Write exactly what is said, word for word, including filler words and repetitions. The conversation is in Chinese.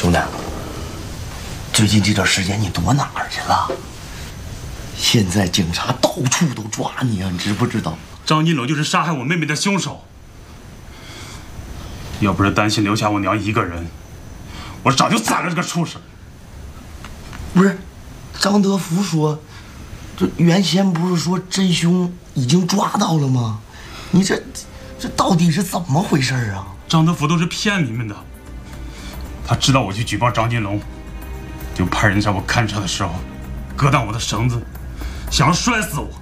兄弟，最近这段时间你躲哪儿去了？现在警察到处都抓你啊，你知不知道？ 张金龙就是杀害我妹妹的凶手。要不是担心留下我娘一个人，我早就宰了这个畜生。 不是，张德福说，这原先不是说真凶已经抓到了吗？你这这到底是怎么回事啊？ 张德福都是骗你们的。他知道我去举报张金龙，就派人在我看车的时候割断我的绳子，想要摔死我。